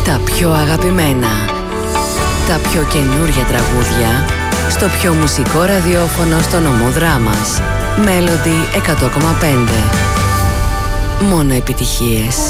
Τα πιο αγαπημένα, τα πιο καινούρια τραγούδια, στο πιο μουσικό ραδιόφωνο στο νομό Δράμας. Melody 100,5. Μόνο επιτυχίες.